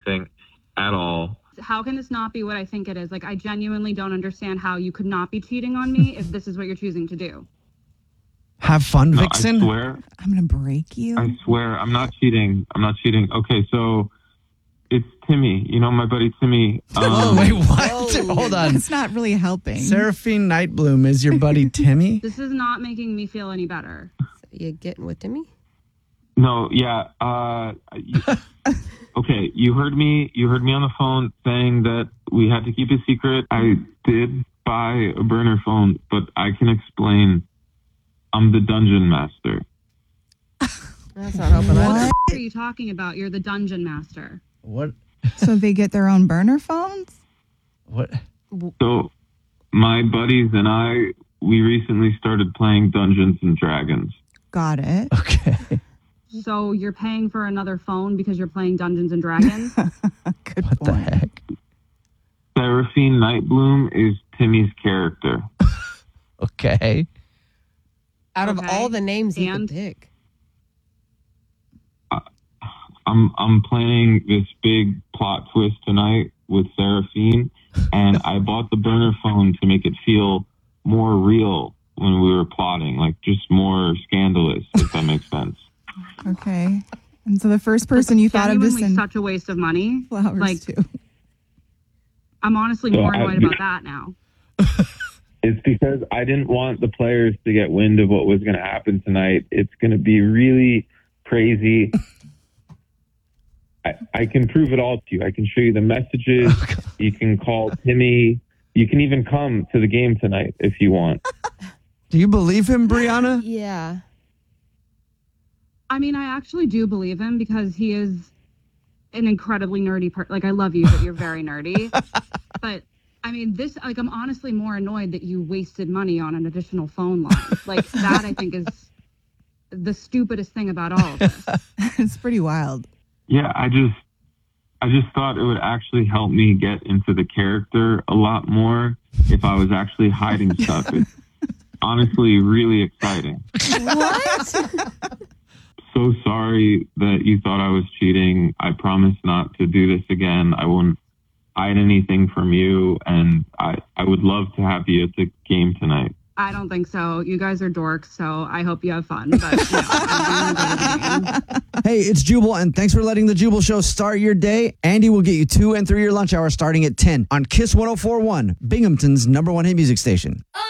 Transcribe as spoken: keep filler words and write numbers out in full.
anything at all. How can this not be what I think it is? Like, I genuinely don't understand how you could not be cheating on me if this is what you're choosing to do. Have fun, No, Vixen. I swear. I'm going to break you. I swear. I'm not cheating. I'm not cheating. Okay, so it's Timmy. You know my buddy Timmy. Um, oh, wait, what? Whoa. Hold on. It's not really helping. Seraphine Nightbloom is your buddy Timmy? This is not making me feel any better. So you getting with Timmy? No, yeah. Uh, you- okay, you heard me. You heard me on the phone saying that we had to keep a secret. I did buy a burner phone, but I can explain. I'm the dungeon master. That's not helping What? either. What are you talking about? You're the dungeon master. What? So they get their own burner phones? What? So my buddies and I, we recently started playing Dungeons and Dragons. Got it. Okay. So you're paying for another phone because you're playing Dungeons and Dragons? Good What the point. heck? Seraphine Nightbloom is Timmy's character. Okay. Out of Okay. all the names you And? could pick. I'm I'm planning this big plot twist tonight with Seraphine, and I bought the burner phone to make it feel more real when we were plotting, like just more scandalous, if that makes sense. Okay. And so the first person you thought of this Genuinely in such a waste of money. flowers like, too. I'm honestly So more I- annoyed about that now. It's because I didn't want the players to get wind of what was going to happen tonight. It's going to be really crazy. I, I can prove it all to you. I can show you the messages. You can call Timmy. You can even come to the game tonight if you want. Do you believe him, Brianna? Yeah. I mean, I actually do believe him because he is an incredibly nerdy person. Like, I love you, but you're very nerdy. But, I mean, this, like, I'm honestly more annoyed that you wasted money on an additional phone line. Like, that, I think, is the stupidest thing about all of this. It's pretty wild. Yeah, I just I just thought it would actually help me get into the character a lot more if I was actually hiding stuff. It's honestly really exciting. What? So sorry that you thought I was cheating. I promise not to do this again. I won't hide anything from you, and I, I would love to have you at the game tonight. I don't think so. You guys are dorks, so I hope you have fun. But, you know, I'm gonna go to the game. Hey, it's Jubal, and thanks for letting the Jubal Show start your day. Andy will get you two and three year lunch hour starting at ten on Kiss one oh four point one, Binghamton's number one hit music station. Oh,